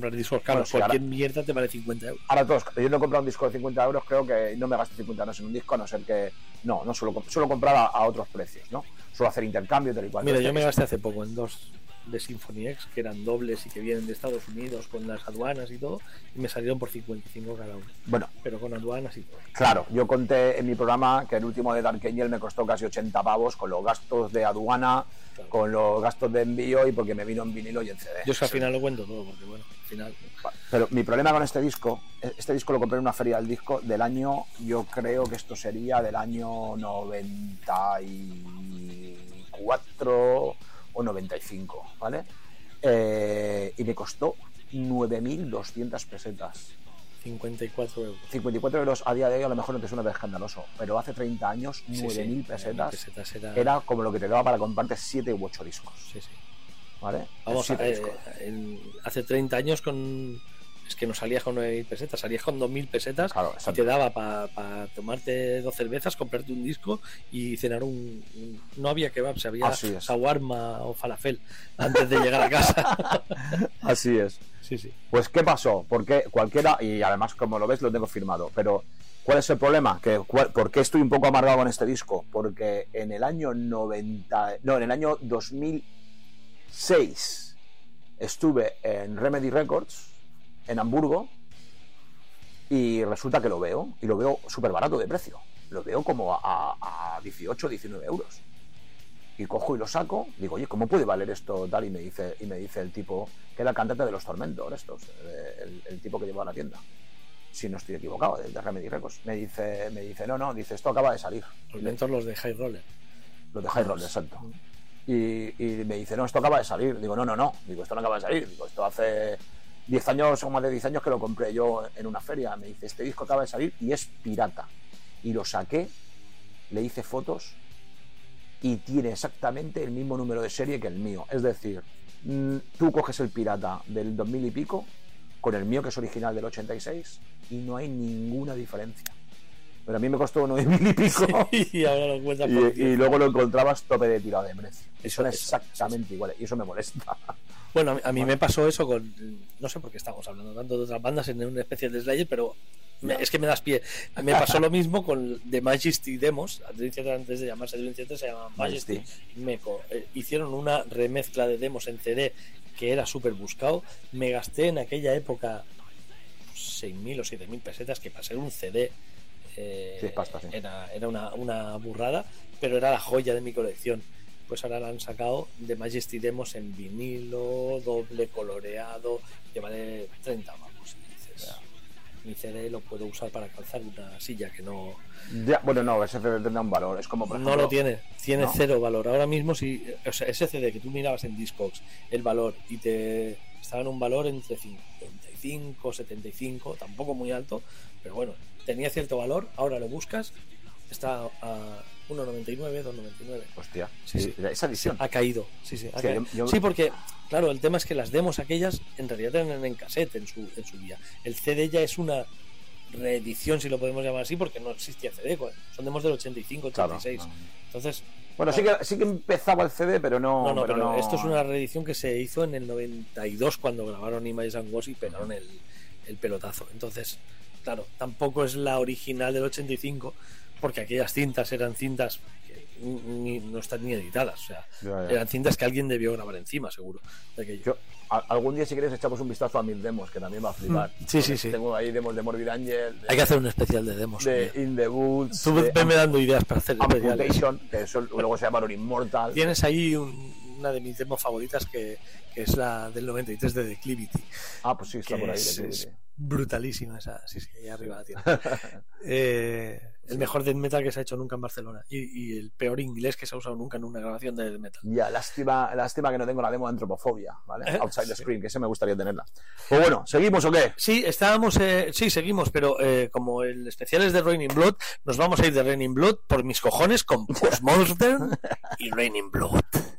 comprar discos caros. Bueno, sí, cualquier mierda te vale 50 euros. Ahora todos, yo no he comprado un disco de 50 euros, creo que no me gasto 50 euros en un disco, a no ser que... No suelo comprar a otros precios, ¿no? Suelo hacer intercambio, tal y cual. Mira, yo me gasté hace poco en 2 de Symphony X, que eran dobles y que vienen de Estados Unidos con las aduanas y todo, y me salieron por 55 cada uno. Bueno, pero con aduanas y todo. Claro, yo conté en mi programa que el último de Dark Angel me costó casi 80 pavos con los gastos de aduana, claro, con los gastos de envío y porque me vino en vinilo y en CD. Yo es que al final lo cuento todo, porque bueno, al final... Pero mi problema con este disco lo compré en una feria del disco del año, yo creo que esto sería del año 94 o 95, ¿vale? Y me costó 9.200 pesetas. 54 euros. 54 euros a día de hoy a lo mejor no te suena de escandaloso, pero hace 30 años 9.000 pesetas era como lo que te daba para comprarte 7 u 8 discos. Sí, sí. ¿Vale? Vamos, hace 30 años es que no salías con 9.000 pesetas, salías con 2.000 pesetas, claro, y te daba para tomarte 2 cervezas, comprarte un disco y cenar no había kebabs, había shawarma o falafel antes de llegar a casa. Así es. Sí, sí. Pues ¿qué pasó? Porque cualquiera, y además como lo ves lo tengo firmado, pero ¿cuál es el problema? ¿Por qué estoy un poco amargado con este disco? Porque en el año 2006 estuve en Remedy Records en Hamburgo y resulta que lo veo súper barato de precio, lo veo como a 18, 19 euros y cojo y lo saco, digo, oye, ¿cómo puede valer esto tal? Y me dice el tipo que era el cantante de los Tormentor, el tipo que llevaba la tienda, si no estoy equivocado, de Remedy Records, me dice no, dice, esto acaba de salir. Los de High Roller, exacto. Y me dice, no, esto acaba de salir. Digo, no, digo, esto no acaba de salir, digo, esto hace 10 años o más de 10 años que lo compré yo en una feria. Me dice, este disco acaba de salir y es pirata. Y lo saqué, le hice fotos y tiene exactamente el mismo número de serie que el mío. Es decir, tú coges el pirata del 2000 y pico con el mío, que es original del 86, y no hay ninguna diferencia. Pero a mí me costó 9.000 y pico. Sí, y ahora lo cuentas y luego lo encontrabas tope de tirado de precio. Son exactamente iguales y eso me molesta. Bueno, a mí me pasó eso con... No sé por qué estamos hablando tanto de otras bandas en una especie de Slayer, pero es que me das pie. Me pasó lo mismo con The Majesty Demos. Antes de llamarse Dream Theater se llamaban Majesty. Hicieron una remezcla de demos en CD que era súper buscado. Me gasté en aquella época 6.000 o 7.000 pesetas, que para ser un CD era una burrada, pero era la joya de mi colección. Pues ahora la han sacado de Majesty Demos en vinilo, doble coloreado, que vale 30 vamos. Mi CD lo puedo usar para calzar una silla que no... Ya, bueno, no, ese CD tendrá un valor, es como por ejemplo, no lo tiene cero valor. Ahora mismo, si, o sea, ese CD que tú mirabas en Discogs, el valor, y te estaba en un valor entre 55, 75, tampoco muy alto, pero bueno, tenía cierto valor. Ahora lo buscas, está a 1,99, 2,99. Hostia, sí. Esa edición ha caído, sí, porque claro, el tema es que las demos aquellas en realidad eran en cassette en su día. El CD ya es una reedición, si lo podemos llamar así, porque no existía CD, son demos del 85, 86. Claro, no. Entonces, bueno, sí que empezaba el CD, pero no. Esto es una reedición que se hizo en el 92 cuando grabaron Images and Wars y pegaron el pelotazo. Entonces, claro, tampoco es la original del 85, porque aquellas cintas eran cintas que no están ni editadas, o sea, eran cintas que alguien debió grabar encima, seguro. Algún día, si quieres, echamos un vistazo a mis demos, que también va a flipar. Sí. Tengo ahí demos de Morbid Angel. Hay que hacer un especial de demos. De In the Woods. Tú me dando ideas para hacer Amputation, que eso luego se llama Immortal. Tienes ahí una de mis demos favoritas que es la del 93 de Declivity. Ah, pues sí, está por ahí. Es brutalísima esa, sí, ahí arriba la tiene. El mejor death metal que se ha hecho nunca en Barcelona y el peor inglés que se ha usado nunca en una grabación de death metal. Ya, lástima que no tengo la demo de Antropofobia, ¿vale? Outside the Screen, que ese me gustaría tenerla. Pues bueno, ¿seguimos o qué? Sí, seguimos, pero como el especial es de Raining Blood, nos vamos a ir de Raining Blood por mis cojones con Postmodern y Raining Blood.